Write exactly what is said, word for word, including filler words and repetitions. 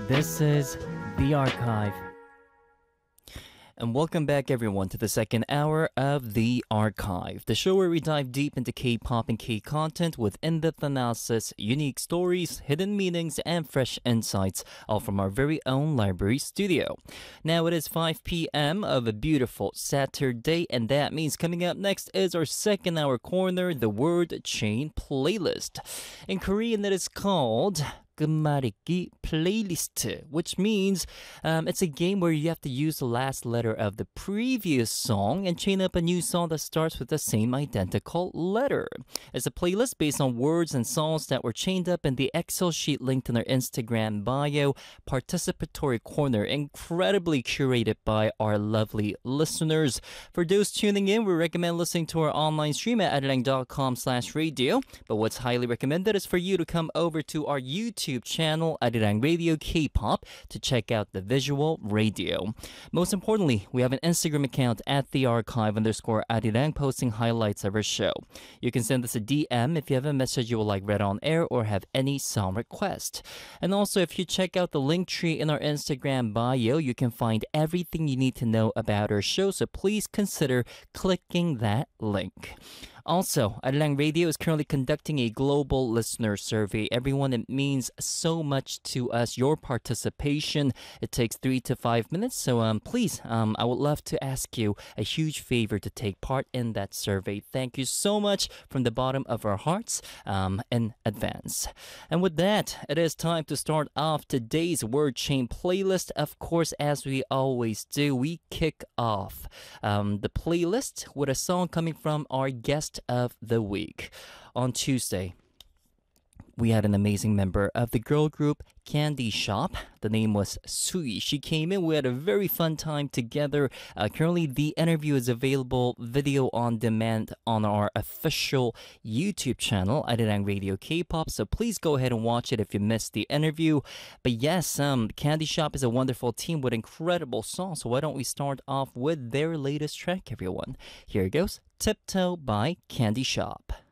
This is The Archive. And welcome back, everyone, to the second hour of The Archive, the show where we dive deep into K-pop and K-content with in-depth analysis, unique stories, hidden meanings, and fresh insights, all from our very own library studio. Now it is five p.m. of a beautiful Saturday, and that means coming up next is our second hour corner, the Word Chain Playlist. In Korean, it is called 끝말잇기 playlist, which means um, it's a game where you have to use the last letter of the previous song and chain up a new song that starts with the same identical letter. It's a playlist based on words and songs that were chained up in the Excel sheet linked in our Instagram bio. Participatory corner, incredibly curated by our lovely listeners. For those tuning in, we recommend listening to our online stream at arirang.com slash radio. But what's highly recommended is for you to come over to our YouTube channel, Arirang Radio K-pop, to check out the visual radio. Most importantly, we have an Instagram account at the archive underscore Arirang, posting highlights of our show. You can send us a D M if you have a message you would like read on air or have any song request. And also, if you check out the link tree in our Instagram bio, you can find everything you need to know about our show, so please consider clicking that link. Also, Arirang Radio is currently conducting a global listener survey. Everyone, it means so much to us, your participation. It takes three to five minutes, so um, please, um, I would love to ask you a huge favor to take part in that survey. Thank you so much from the bottom of our hearts um, in advance. And with that, it is time to start off today's Word Chain Playlist. Of course, as we always do, we kick off um, the playlist with a song coming from our guest of the week. On Tuesday, we had an amazing member of the girl group Candy Shop. The name was Sui. She came in. We had a very fun time together. Uh, currently, the interview is available video on demand on our official YouTube channel, Arirang Radio K-pop. So please go ahead and watch it if you missed the interview. But yes, um, Candy Shop is a wonderful team with incredible songs. So why don't we start off with their latest track, everyone? Here it goes. Tiptoe by Candy Shop.